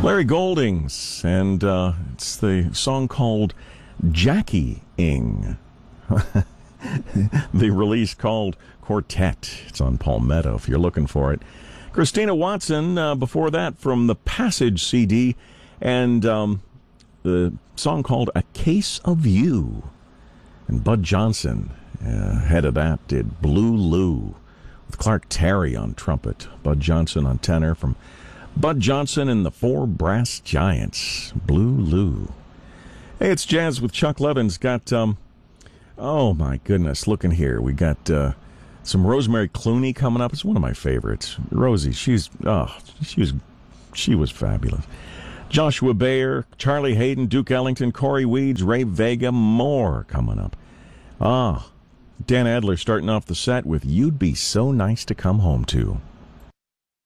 Larry Goldings, and it's the song called Jackie-ing. The release called Quartet. It's on Palmetto if you're looking for it. Christina Watson, before that, from the Passage CD, and the song called A Case of You. And Bud Johnson, head of that, did Blue Lou, with Clark Terry on trumpet, Bud Johnson on tenor, from Bud Johnson and the Four Brass Giants, Blue Lou. Hey, it's Jazz with Chuck Levin's got, oh my goodness, looking here. We got some Rosemary Clooney coming up. It's one of my favorites. Rosie, she was fabulous. Joshua Bayer, Charlie Hayden, Duke Ellington, Corey Weeds, Ray Vega, more coming up. Dan Adler starting off the set with You'd Be So Nice to Come Home To.